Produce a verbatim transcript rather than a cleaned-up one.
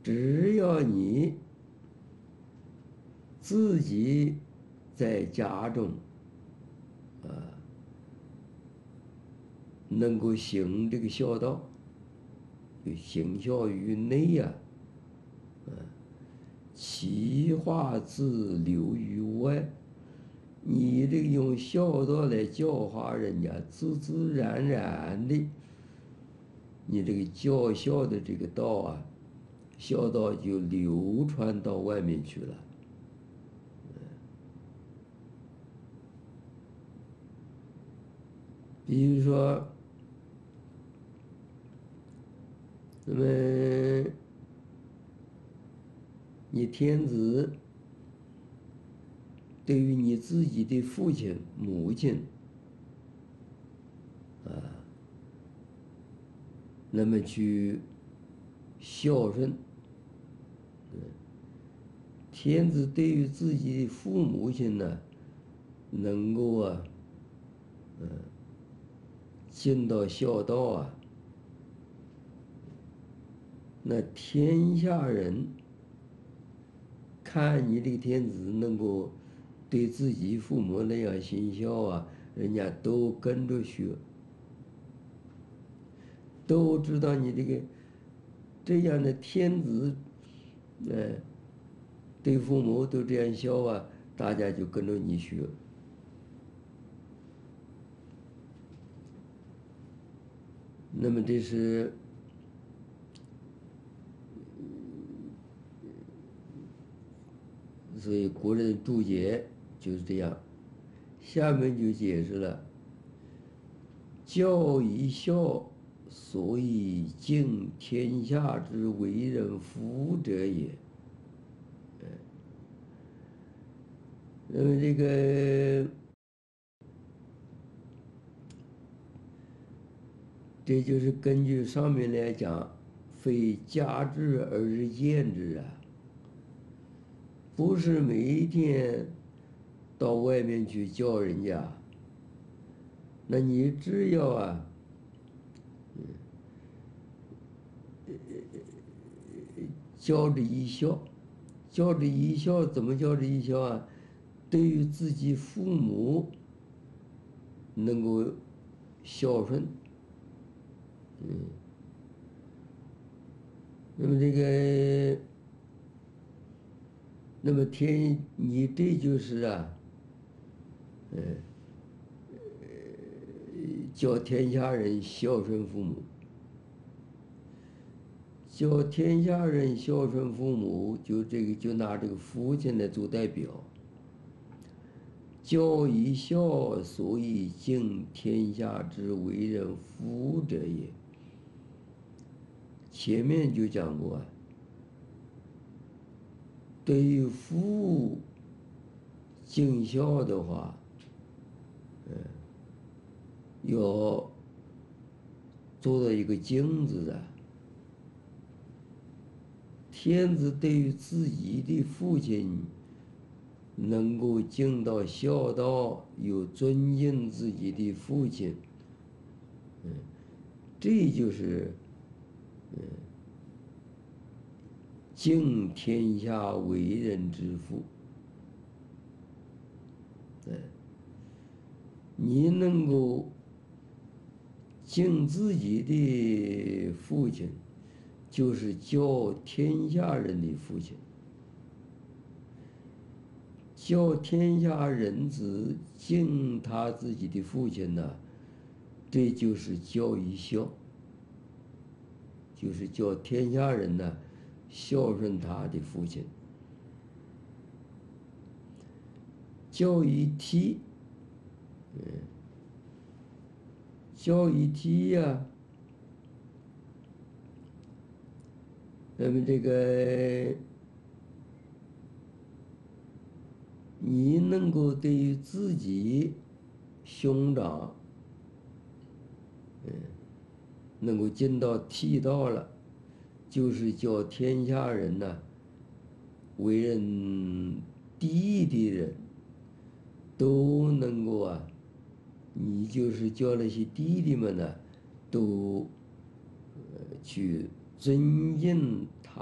只要你自己在家中啊，能够行这个孝道，就行孝于内呀、啊，其化自流于外。你这个用孝道来教化人家，自自然然的，你这个教孝的这个道啊，孝道就流传到外面去了。比如说，那么你天子对于你自己的父亲、母亲啊，那么去孝顺。天子对于自己的父母亲呢，能够啊，嗯，尽到孝道啊，那天下人看你这个天子能够对自己父母那样尽孝啊，人家都跟着学，都知道你这个这样的天子，呃，对父母都这样孝啊，大家就跟着你学。那么这是，所以国人注解就是这样。下面就解释了：教以孝，所以敬天下之为人父者也。那么这个，这就是根据上面来讲，非加之而言之啊，不是每一天到外面去教人家，那你只要啊，教之以孝，教之以孝怎么教之以孝啊？对于自己父母能够孝顺，嗯，那么这个，那么天，你这就是啊，嗯，教天下人孝顺父母，教天下人孝顺父母，就这个就拿这个父亲来做代表。教以孝，所以敬天下之为人父者也。前面就讲过啊，对于父敬孝的话，嗯，要做到一个敬字啊。天子对于自己的父亲能够尽到孝道，又尊敬自己的父亲，嗯，这就是嗯敬天下为人之父。嗯，你能够敬自己的父亲，就是教天下人的父亲。教天下人子敬他自己的父亲呢，这就是教以孝，就是教天下人呢孝顺他的父亲。教以悌，嗯，教以悌呀，那么这个你能够对于自己兄长，嗯，能够尽到悌道了，就是叫天下人呢，为人弟的人都能够啊，你就是叫那些弟弟们呢，都呃去尊敬